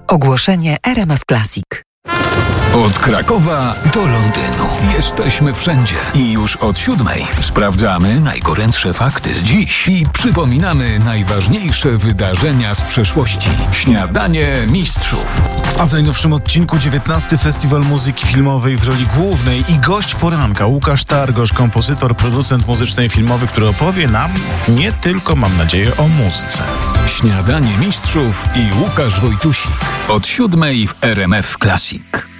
Ogłoszenie RMF Classic. Od Krakowa do Londynu. Jesteśmy wszędzie. I już od 7:00 sprawdzamy najgorętsze fakty z dziś i przypominamy najważniejsze wydarzenia z przeszłości. Śniadanie Mistrzów. A w najnowszym odcinku 19. Festiwal Muzyki Filmowej w roli głównej i gość poranka Łukasz Targosz, kompozytor, producent muzyczny i filmowy, który opowie nam nie tylko, mam nadzieję, o muzyce. Śniadanie Mistrzów i Łukasz Wojtusik. Od 7:00 w RMF Classic.